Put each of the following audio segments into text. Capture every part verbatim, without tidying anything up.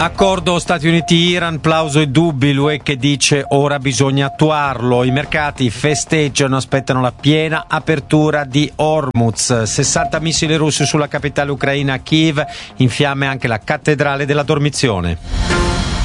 Accordo Stati Uniti-Iran, plauso e dubbi, l'U E che dice ora bisogna attuarlo. I mercati festeggiano, aspettano la piena apertura di Hormuz. sessanta missili russi sulla capitale ucraina Kiev, in fiamme anche la cattedrale della dormizione.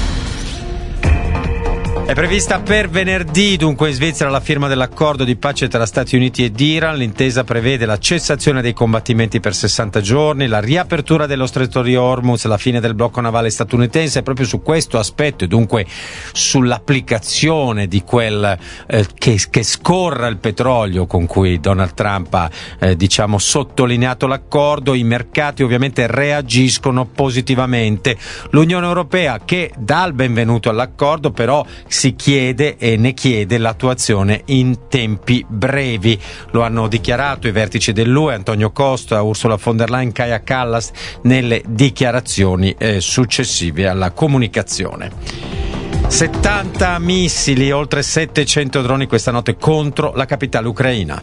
È prevista per venerdì, dunque in Svizzera, la firma dell'accordo di pace tra Stati Uniti ed Iran. L'intesa prevede la cessazione dei combattimenti per sessanta giorni, la riapertura dello stretto di Hormuz, la fine del blocco navale statunitense. Proprio su questo aspetto e dunque sull'applicazione di quel eh, che, che scorra il petrolio con cui Donald Trump ha eh, diciamo sottolineato l'accordo, i mercati ovviamente reagiscono positivamente. L'Unione Europea, che dà il benvenuto all'accordo, però si chiede e ne chiede l'attuazione in tempi brevi. Lo hanno dichiarato i vertici dell'U E, Antonio Costa, Ursula von der Leyen, Kaja Kallas, nelle dichiarazioni eh, successive alla comunicazione. settanta missili, oltre settecento droni questa notte contro la capitale ucraina.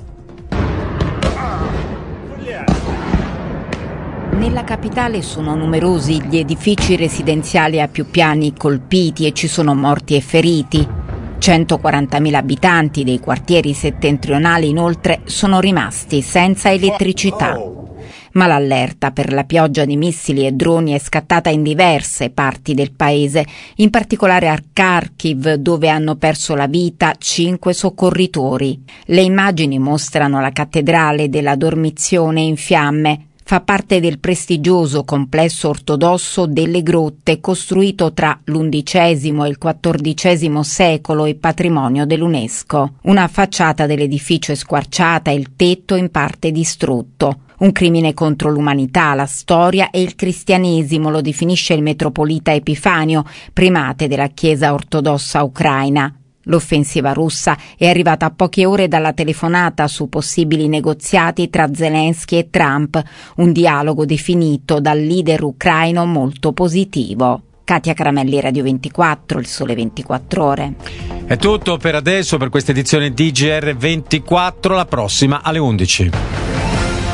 Nella capitale sono numerosi gli edifici residenziali a più piani colpiti e ci sono morti e feriti. centoquarantamila abitanti dei quartieri settentrionali inoltre sono rimasti senza elettricità. Ma l'allerta per la pioggia di missili e droni è scattata in diverse parti del paese, in particolare a Kharkiv, dove hanno perso la vita cinque soccorritori. Le immagini mostrano la cattedrale della Dormizione in fiamme. Fa parte del prestigioso complesso ortodosso delle Grotte, costruito tra l'undicesimo e il quattordicesimo secolo e patrimonio dell'UNESCO. Una facciata dell'edificio è squarciata e il tetto in parte distrutto. Un crimine contro l'umanità, la storia e il cristianesimo, lo definisce il metropolita Epifanio, primate della Chiesa ortodossa ucraina. L'offensiva russa è arrivata a poche ore dalla telefonata su possibili negoziati tra Zelensky e Trump, un dialogo definito dal leader ucraino molto positivo. Katia Caramelli, Radio ventiquattro, Il Sole ventiquattro Ore. È tutto per adesso, per questa edizione di G R ventiquattro, la prossima alle undici.